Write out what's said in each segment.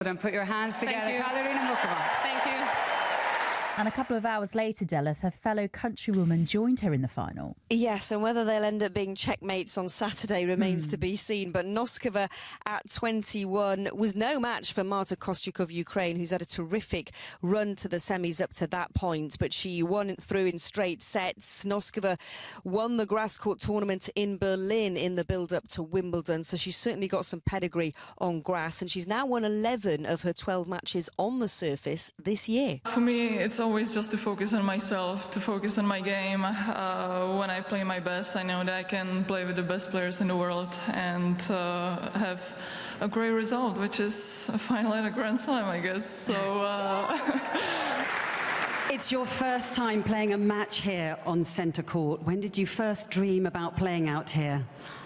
And put your hands together. Thank you. Katerina Muchova. Thank you. And a couple of hours later, Delith, her fellow countrywoman joined her in the final. Yes, and whether they'll end up being checkmates on Saturday remains to be seen. But Noskova at 21 was no match for Marta Kostyuk of Ukraine, who's had a terrific run to the semis up to that point. But she won through in straight sets. Noskova won the grass court tournament in Berlin in the build-up to Wimbledon. So she's certainly got some pedigree on grass. And she's now won 11 of her 12 matches on the surface this year. For me, it's always just to focus on myself, to focus on my game. When I play my best, I know that I can play with the best players in the world and have a great result, which is a final at a Grand Slam, I guess. So. It's your first time playing a match here on centre court. When did you first dream about playing out here?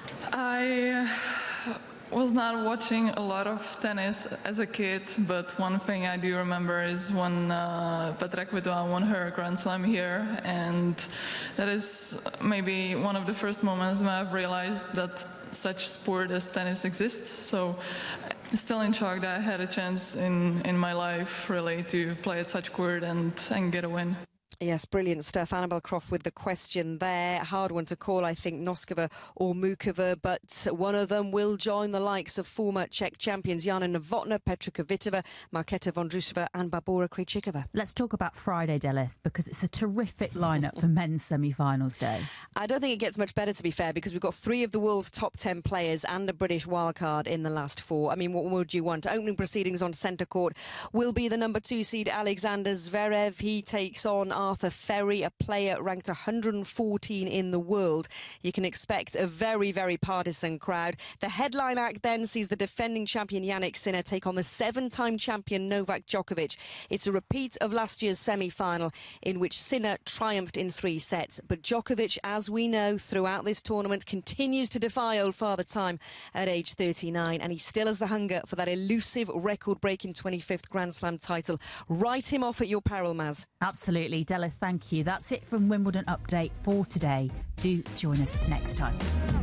I was not watching a lot of tennis as a kid, but one thing I do remember is when Petra Kvitova won her Grand Slam here, and that is maybe one of the first moments when I've realized that such sport as tennis exists. So still in shock that I had a chance in my life really to play at such court and get a win. Yes, brilliant stuff. Annabel Croft with the question there. Hard one to call, I think, Noskova or Muchova, but one of them will join the likes of former Czech champions Jana Novotná, Petra Kvitova, Markéta Vondrousova and Barbora Krejcikova. Let's talk about Friday, Delith, because it's a terrific lineup for men's semi-finals day. I don't think it gets much better, to be fair, because we've got 3 of the world's top 10 players and a British wildcard in the last 4. I mean, what would you want? Opening proceedings on centre court will be the number 2 seed Alexander Zverev. He takes on Arthur Ferry, a player ranked 114 in the world. You can expect a very, very partisan crowd. The headline act then sees the defending champion Jannik Sinner take on the 7-time champion Novak Djokovic. It's a repeat of last year's semi-final in which Sinner triumphed in 3 sets. But Djokovic, as we know, throughout this tournament continues to defy old Father Time at age 39, and he still has the hunger for that elusive record-breaking 25th Grand Slam title. Write him off at your peril, Maz. Absolutely. Delith, thank you. That's it from Wimbledon Update for today. Do join us next time.